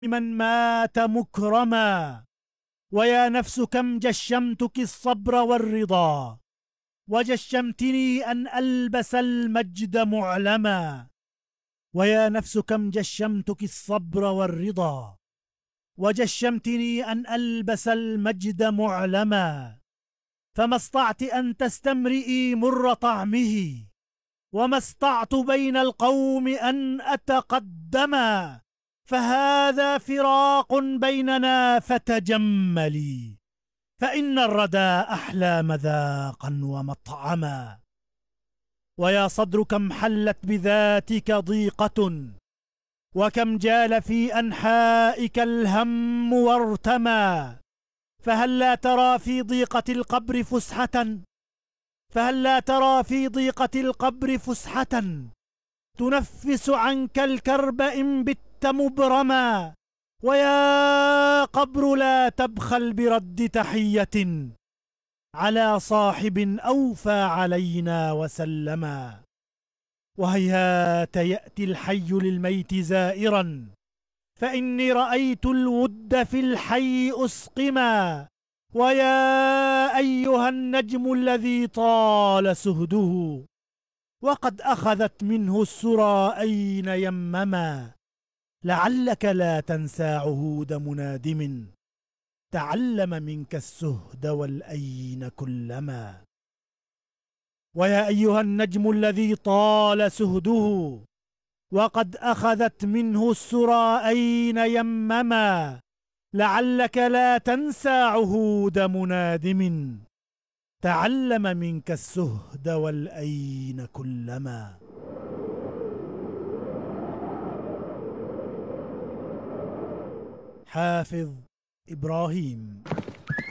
من مات مكرما. ويا نفس كم جشمتك الصبر والرضا، وجشمتني أن ألبس المجد معلما. ويا نفس كم جشمتك الصبر والرضا، وجشمتني أن ألبس المجد معلما. فما استطعت أن تستمرئي مر طعمه، وما استطعت بين القوم أن أتقدما. فهذا فراق بيننا فتجملي، فإن الردى أحلى مذاقا ومطعما. ويا صدر كم حلت بذاتك ضيقة، وكم جال في أنحائك الهم وارتمى. فهل لا ترى في ضيقة القبر فسحة، فهل لا ترى في ضيقة القبر فسحة تنفس عنك الكرب إن بت مبرما. ويا قبر لا تبخل برد تحية على صاحب أوفى علينا وسلما. وهيهات يأتي الحي للميت زائرا، فإني رأيت الود في الحي أسقما. ويا أيها النجم الذي طال سهده، وقد أخذت منه السرى أين يمما. لعلك لا تنسى عهود منادم، تعلم منك السهد والأين كلما. ويا أيها النجم الذي طال سهده، وقد أخذت منه السرى أين يمما. لعلك لا تنسى عهود منادم، تعلم منك السهد والأين كلما. حافظ إبراهيم.